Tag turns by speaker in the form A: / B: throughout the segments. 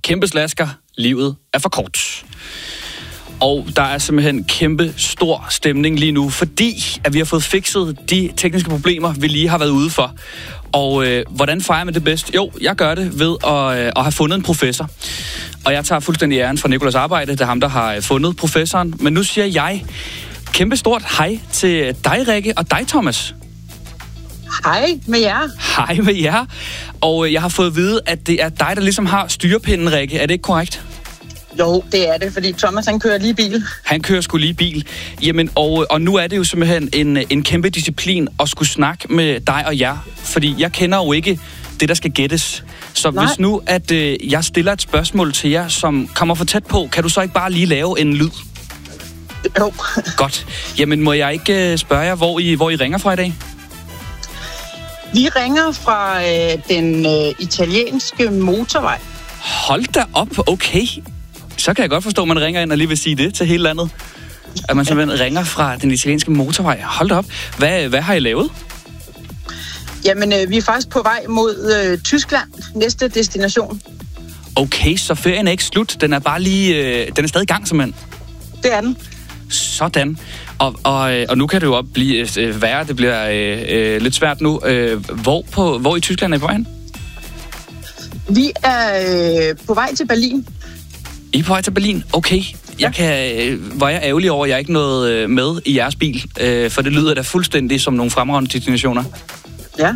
A: kæmpe slasker, livet er for kort. Og der er simpelthen kæmpe stor stemning lige nu, fordi at vi har fået fikset de tekniske problemer, vi lige har været ude for. Og hvordan fejrer man det bedst? Jo, jeg gør det ved at have fundet en professor. Og jeg tager fuldstændig æren for Nicolas arbejde. Det er ham, der har fundet professoren. Men nu siger jeg kæmpe stort hej til dig, Rikke, og dig, Thomas.
B: Hej med jer.
A: Hej med jer. Og jeg har fået at vide, at det er dig, der ligesom har styrepinden, Rikke. Er det ikke korrekt?
B: Jo, det er det, fordi Thomas han kører lige bil.
A: Han kører sgu lige bil. Jamen, og nu er det jo simpelthen en kæmpe disciplin at skulle snakke med dig og jer. Fordi jeg kender jo ikke det, der skal gættes. Så
B: Nej.
A: Hvis nu, at jeg stiller et spørgsmål til jer, som kommer for tæt på, kan du så ikke bare lige lave en lyd?
B: Jo.
A: Godt. Jamen, må jeg ikke spørge jer, hvor I ringer fra i dag?
B: Vi ringer fra den italienske motorvej.
A: Hold da op, okay. Så kan jeg godt forstå, at man ringer ind og lige vil sige det til hele landet. At man simpelthen ringer fra den italienske motorvej. Hold da op. Hvad har I lavet?
B: Jamen, vi er faktisk på vej mod Tyskland. Næste destination.
A: Okay, så ferien er ikke slut. Den er bare lige... den er stadig i gang, simpelthen.
B: Det er den.
A: Sådan. Og nu kan det jo op blive værre. Det bliver lidt svært nu. Hvor i Tyskland er I på vej hen?
B: Vi er på vej til Berlin.
A: I er på vej til Berlin? Okay. Hvor er jeg ærgerlig over, at jeg ikke nåede med i jeres bil. For det lyder da fuldstændig som nogle fremragende destinationer.
B: Ja.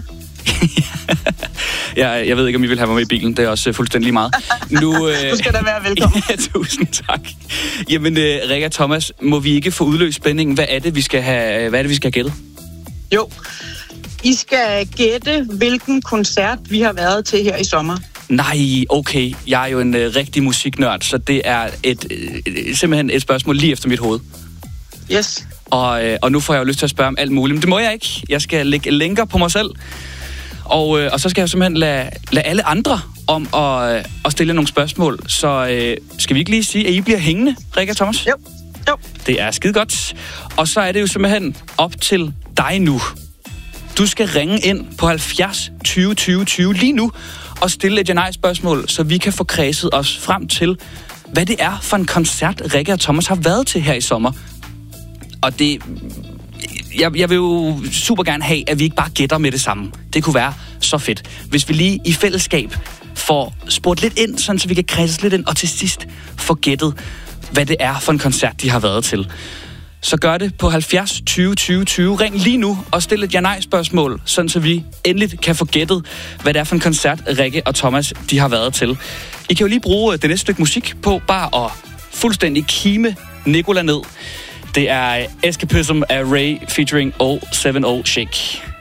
A: Jeg ved ikke, om I vil have mig med i bilen. Det er også fuldstændig lige meget.
B: Du skal da være velkommen.
A: Ja, tusind tak. Jamen, Rikke og Thomas, må vi ikke få udløst spændingen? Hvad er det, vi skal have gættet?
B: Jo. I skal gætte, hvilken koncert vi har været til her i sommer.
A: Nej, okay. Jeg er jo en rigtig musiknørd, så det er simpelthen et spørgsmål lige efter mit hoved.
B: Yes.
A: Og nu får jeg jo lyst til at spørge om alt muligt, men det må jeg ikke. Jeg skal lægge lænker på mig selv. Og så skal jeg simpelthen lade alle andre om at stille nogle spørgsmål. Så skal vi ikke lige sige, at I bliver hængende, Rikke og Thomas?
B: Jo.
A: Det er skide godt. Og så er det jo simpelthen op til dig nu. Du skal ringe ind på 70 20 20 20 lige nu og stille et ja-nej-spørgsmål, så vi kan få kredset os frem til, hvad det er for en koncert, Rikke og Thomas har været til her i sommer. Og det... Jeg vil jo super gerne have, at vi ikke bare gætter med det samme. Det kunne være så fedt, hvis vi lige i fællesskab får spurgt lidt ind, sådan så vi kan kredse lidt ind, og til sidst få gættet, hvad det er for en koncert, de har været til. Så gør det på 70 20 20 20. Ring lige nu og stil et ja-nej-spørgsmål, sådan så vi endelig kan få gættet, hvad det er for en koncert, Rikke og Thomas, de har været til. I kan jo lige bruge det næste stykke musik på bare at fuldstændig kime Nicola ned. Det er Escapism af Ray featuring 070 Shake.